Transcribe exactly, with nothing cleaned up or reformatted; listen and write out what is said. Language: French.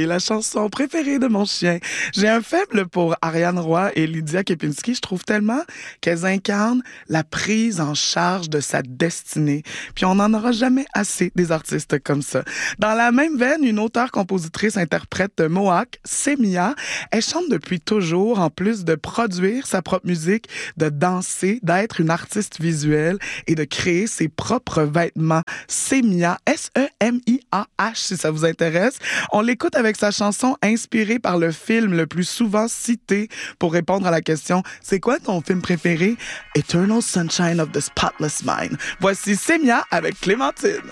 Chérie, la chanson préférée de mon chien. J'ai un faible pour Ariane Roy et Lydia Kepinski. Je trouve tellement qu'elles incarnent la prise en charge de sa destinée. Puis on n'en aura jamais assez des artistes comme ça. Dans la même veine, une auteure, compositrice, interprète Mohawk, Semia, elle chante depuis toujours, en plus de produire sa propre musique, de danser, d'être une artiste visuelle et de créer ses propres vêtements. Semia, S E M I A H, si ça vous intéresse. On l'écoute avec sa chanson inspirée par le film le plus souvent cité pour répondre à la question « C'est quoi ton film préféré? » Eternal Sunshine of the Spotless Mind. Voici Semia avec Clémentine.